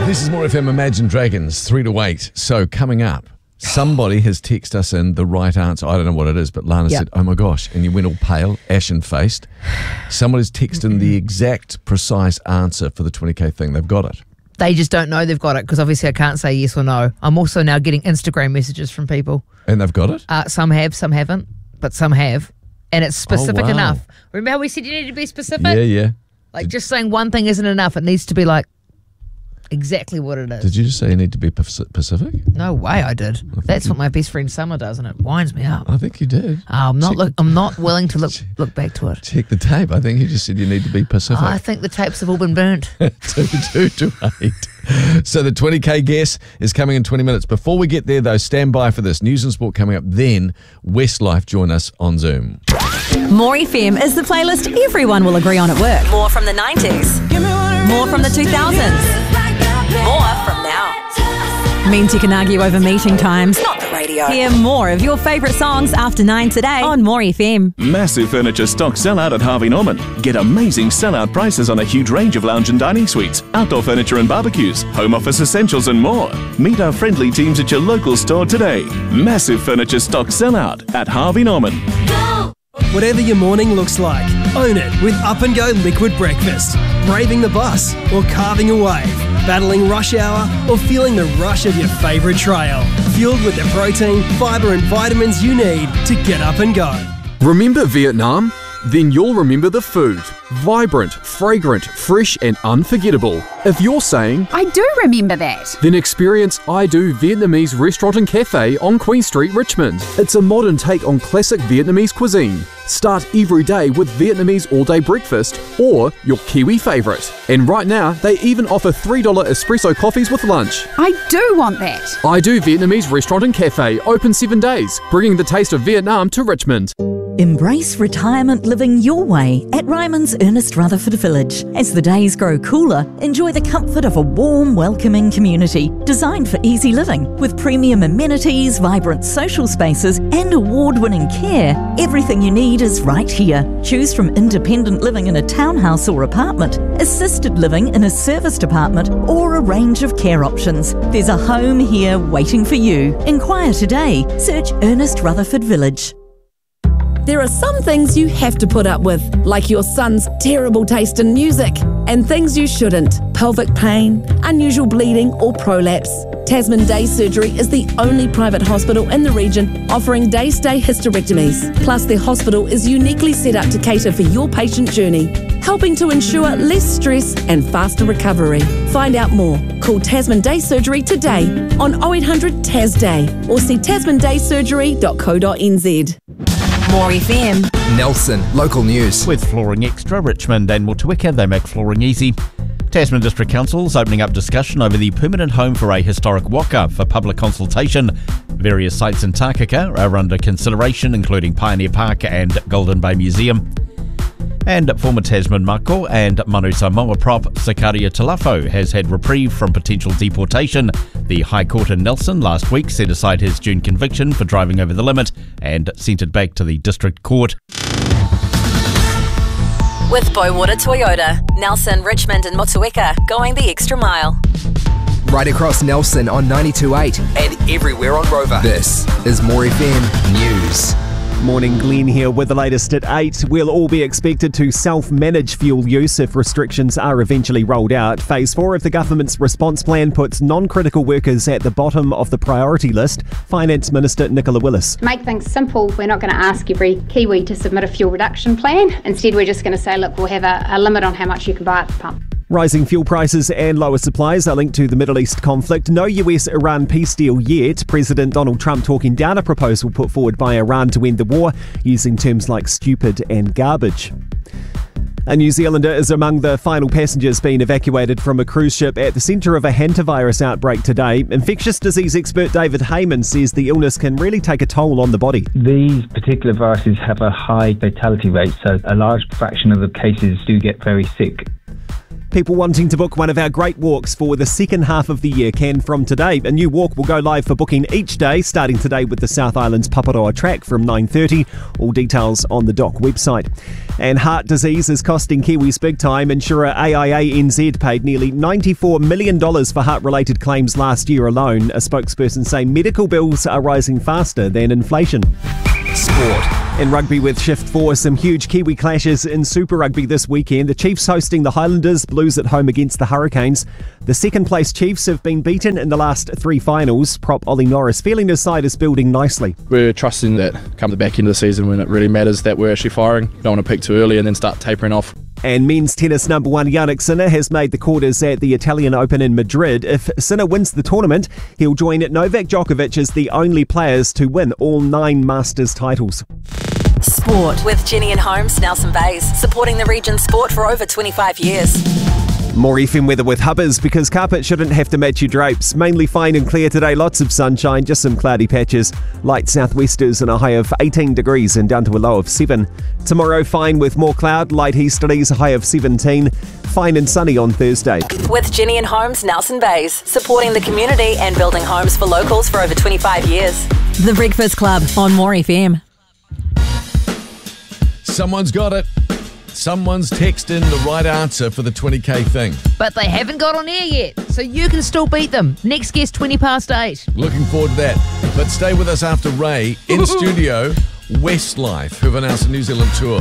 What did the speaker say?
This is More FM Imagine Dragons, 3 to 8. So coming up, somebody has texted us in the right answer. I don't know what it is, but Lana said, oh my gosh, and you went all pale, ashen-faced. Somebody's texted in the exact, precise answer for the 20K thing. They've got it. They just don't know they've got it because obviously I can't say yes or no. I'm also now getting Instagram messages from people. And they've got it? Some have, some haven't, but some have. And it's specific enough. Remember how we said you need to be specific? Yeah. Like just saying one thing isn't enough. It needs to be like exactly what it is. Did you just say you need to be Pacific? No way I did. That's what my best friend Summer does, and it winds me up. I think you did. I'm not willing to look back to it. Check the tape. I think you just said you need to be Pacific. I think the tapes have all been burnt. 2 to 8. So the 20K guess is coming in 20 minutes. Before we get there, though, stand by for this. News and sport coming up. Then Westlife join us on Zoom. More FM is the playlist everyone will agree on at work. More from the 90s. More from the 2000s. More from now. Means you can argue over meeting times, not the radio. Hear more of your favourite songs after 9 today on More FM. Massive furniture stock sellout at Harvey Norman. Get amazing sellout prices on a huge range of lounge and dining suites, outdoor furniture and barbecues, home office essentials and more. Meet our friendly teams at your local store today. Massive furniture stock sellout at Harvey Norman. Whatever your morning looks like, own it with Up and Go Liquid Breakfast. Braving the bus or carving a wave, battling rush hour or feeling the rush of your favourite trail. Fueled with the protein, fibre and vitamins you need to get up and go. Remember Vietnam? Then you'll remember the food. Vibrant, fragrant, fresh and unforgettable. If you're saying, I do remember that, then experience I Do Vietnamese Restaurant and Cafe on Queen Street, Richmond. It's a modern take on classic Vietnamese cuisine. Start every day with Vietnamese all-day breakfast or your Kiwi favourite. And right now, they even offer $3 espresso coffees with lunch. I do want that. I Do Vietnamese Restaurant and Cafe, open 7 days, bringing the taste of Vietnam to Richmond. Embrace retirement living your way at Ryman's Ernest Rutherford Village. As the days grow cooler, enjoy the comfort of a warm, welcoming community designed for easy living with premium amenities, vibrant social spaces and award-winning care. Everything you need is right here. Choose from independent living in a townhouse or apartment, assisted living in a serviced apartment or a range of care options. There's a home here waiting for you. Inquire today. Search Ernest Rutherford Village. There are some things you have to put up with, like your son's terrible taste in music, and things you shouldn't. Pelvic pain, unusual bleeding or prolapse. Tasman Day Surgery is the only private hospital in the region offering day-stay hysterectomies. Plus, their hospital is uniquely set up to cater for your patient journey, helping to ensure less stress and faster recovery. Find out more. Call Tasman Day Surgery today on 0800 TAS Day or see tasmandaysurgery.co.nz. More FM. Nelson, local news. With Flooring Extra, Richmond and Motueka, they make flooring easy. Tasman District Council's opening up discussion over the permanent home for a historic waka for public consultation. Various sites in Takaka are under consideration, including Pioneer Park and Golden Bay Museum. And former Tasman Mako and Manu Samoa prop Sakaria Talafo has had reprieve from potential deportation. The High Court in Nelson last week set aside his June conviction for driving over the limit and sent it back to the District Court. With Boywater Toyota, Nelson, Richmond and Motueka, going the extra mile. Right across Nelson on 92.8 and everywhere on Rover. This is More FM News. Morning, Glenn here with the latest at 8. We'll all be expected to self-manage fuel use if restrictions are eventually rolled out. Phase 4 of the government's response plan puts non-critical workers at the bottom of the priority list. Finance Minister Nicola Willis. Make things simple. We're not going to ask every Kiwi to submit a fuel reduction plan. Instead, we're just going to say, look, we'll have a limit on how much you can buy at the pump. Rising fuel prices and lower supplies are linked to the Middle East conflict. No US-Iran peace deal yet. President Donald Trump talking down a proposal put forward by Iran to end the war, using terms like stupid and garbage. A New Zealander is among the final passengers being evacuated from a cruise ship at the centre of a hantavirus outbreak today. Infectious disease expert David Heyman says the illness can really take a toll on the body. These particular viruses have a high fatality rate, so a large fraction of the cases do get very sick. People wanting to book one of our great walks for the second half of the year can from today. A new walk will go live for booking each day, starting today with the South Island's Paparoa track from 9:30. All details on the Dock website. And heart disease is costing Kiwis big time. Insurer AIA NZ paid nearly $94 million for heart-related claims last year alone. A spokesperson saying medical bills are rising faster than inflation. Sport. In rugby with Shift 4, some huge Kiwi clashes in Super Rugby this weekend. The Chiefs hosting the Highlanders, Blues at home against the Hurricanes. The second-place Chiefs have been beaten in the last 3 finals. Prop Ollie Norris feeling his side is building nicely. We're trusting that come the back end of the season when it really matters that we're actually firing. Don't want to peak too early and then start tapering off. And men's tennis number 1 Jannik Sinner has made the quarters at the Italian Open in Madrid. If Sinner wins the tournament, he'll join Novak Djokovic as the only players to win all 9 Masters titles. Sport with Jenny and Holmes, Nelson Bays, supporting the region's sport for over 25 years. More FM weather with Hubbers, because carpet shouldn't have to match your drapes. Mainly fine and clear today, lots of sunshine, just some cloudy patches. Light southwesters and a high of 18 degrees and down to a low of 7. Tomorrow fine with more cloud, light easterlies, a high of 17. Fine and sunny on Thursday. With Jenny and Holmes, Nelson Bays, supporting the community and building homes for locals for over 25 years. The Breakfast Club on More FM. Someone's got it. Someone's texted the right answer for the 20k thing. But they haven't got on air yet, so you can still beat them. Next guest, 8:20. Looking forward to that. But stay with us after Ray in studio, Westlife, who've announced a New Zealand tour.